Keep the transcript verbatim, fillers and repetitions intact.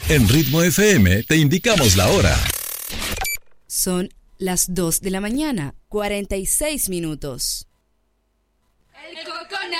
En Ritmo F M te indicamos la hora. Son las dos de la mañana, cuarenta y seis minutos.